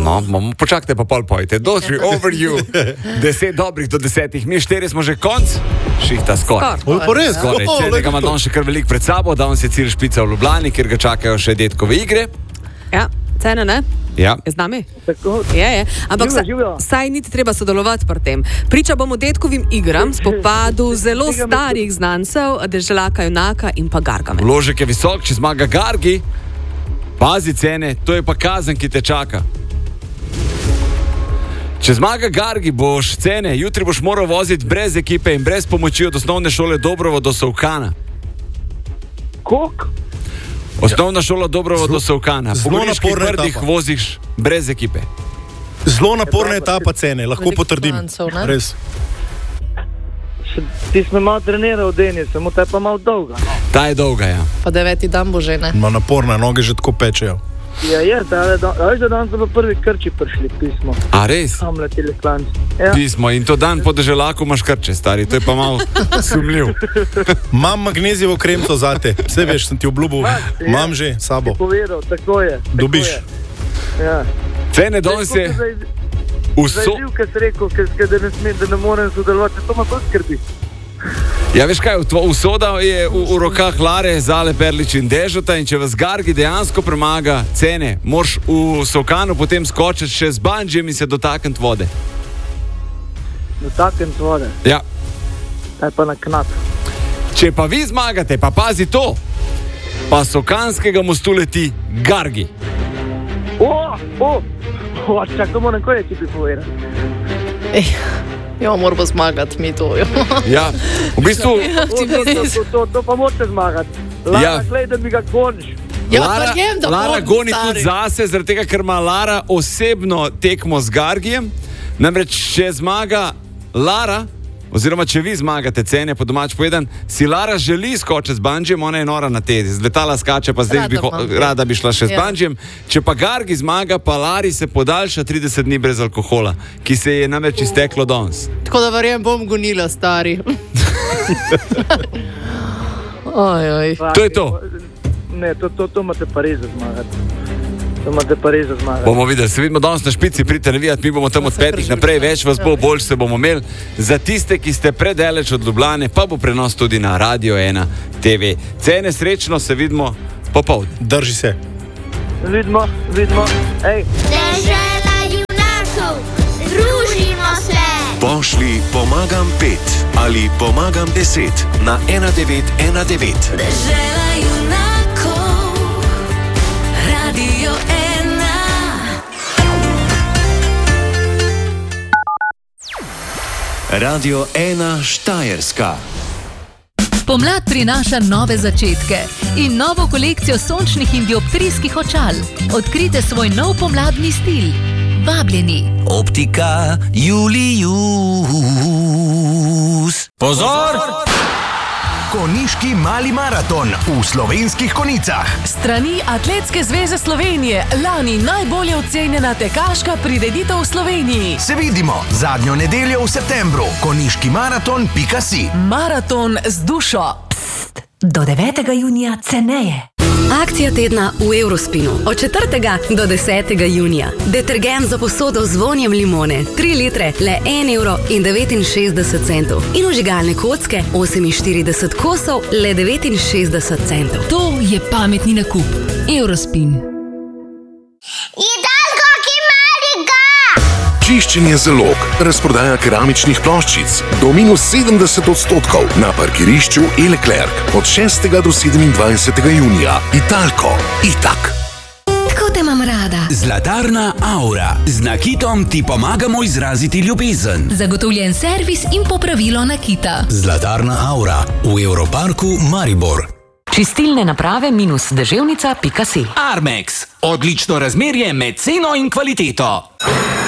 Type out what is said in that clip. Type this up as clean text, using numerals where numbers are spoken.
No, počakajte pa pol pojte. Došli over you. 10 dobrih do 10. Mi 4 smo že konc. Šihta skoraj. Skoraj. Celega ima Don še kar veliko pred sabo. Danes je cilj špica v Ljubljani, kjer ga čakajo še detkove igre. Ja, cena ne? Ja. Je z nami? Tako. Je. Ampak Živijo. saj niti treba sodelovati pri tem. Priča bomo detkovim igram, spopadu zelo starih znancev, Deželaka, Junaka in pa Gargamela. Vložek je visok, če zmaga Gargi. Pazi cene, to je pa kazen, ki te čaka. Če zmaga Gargi, boš cene, jutri boš moral voziti brez ekipe in brez pomoči od osnovne šole Dobrovo do Sovkana. Koliko? Osnovna šola Dobrovo do Sovkana. Po Goriških Brdih voziš brez ekipe. Zelo naporna etapa cene, lahko potrdim. Res. Ti smo malo treniral v Deni, samo ta je pa malo dolga. No. Ta je dolga, ja. Pa 9. dan bo že, ne? Ma naporna, noge že tako pečejo. Ja, veš, da danes so pa prvi krči prišli, pismo. A res? Tam leteli klanci. Ja. Pismo in to dan po Deželaku imaš krče, stari, to je pa malo sumljiv. Imam magnezijevo kremco zate, vse veš, sem ti obljubil, imam že sabo. Povedal, tako je. Dobiš. Ja. Cene danes je... Zaživka si rekel, da ne morem sodelovati, to me pa skrbi. Ja, veš kaj, usoda je v rokah Lare, Zale, Perlič in Dežota in če vas Gargi dejansko premaga cene, moraš v Sovkanu potem skočiti še z bandžem in se dotakniti vode. Dotakniti vode? Ja. Ta je pa na knap. Če pa vi zmagate, pa pazi to, pa Sovkanskega mostu leti Gargi. Čak, to moram kaj ti povedati. Jo, moramo zmagati mi to. Ja, v bistvu... To pa morate zmagati. Lara, glej, da mi ga goniš. Lara goni tudi zase, zaradi tega, ker ima Lara osebno tekmo z Gargijem. Namreč, če zmaga Lara, oziroma če vi zmagate cene, po domač povedan, si Lara želi skočiti z bandžem, ona je nora na tezi. Z letala skače, pa zdaj rada bi šla še z bandžem. Če pa Gargi zmaga, pa Lari se podaljša 30 dni brez alkohola, ki se je namreč izteklo danes. Tako da verjem, bom gonila, stari. Oj. To je to. Ne, to imate pa res zmagati. Bomo videli, se vidimo danes na špici, pridite navijati, mi bomo tam od 5 naprej, več vas bo, bolj se bomo imeli. Za tiste, ki ste predaleč od Ljubljane, pa bo prenos tudi na Radio 1 TV. Cene, srečno, se vidimo popoldne. Drži se. Vidimo. Ej. Dežela junakov, družimo se. Pošli pomagam 5 ali pomagam 10 na 1919. Dežela junakov, Radio 1. Radio 1 Štajerska. Pomlad prinaša nove začetke in novo kolekcijo sončnih in dioptrijskih očal. Odkrite svoj nov pomladni stil. Vabljeni. Optika Julius. Pozor! Konjiški mali maraton v Slovenskih Konjicah. Strani Atletske zveze Slovenije, lani najbolje ocenjena tekaška prireditev v Sloveniji. Se vidimo zadnjo nedeljo v septembru. Konjiškimaraton.si. Maraton z dušo. Pst, do 9. junija ceneje. Akcija tedna v Eurospinu. Od 4. do 10. junija. Detergent za posodo z vonjem limone. 3 litre, le 1,69 €. In vžigalne kocke, 48 kosov, le 69 centov. To je pametni nakup. Eurospin. Čiščenje zalog, razprodaja keramičnih ploščic do -70% na parkirišču E-Leclerc od 6. do 27. junija. Italko, itak. Tako te imam rada. Zlatarna Aura. Z nakitom ti pomagamo izraziti ljubezen. Zagotovljen servis in popravilo nakita. Zlatarna Aura v Europarku Maribor. Čistilne naprave -deževnica.si. Armex. Odlično razmerje med ceno in kvaliteto.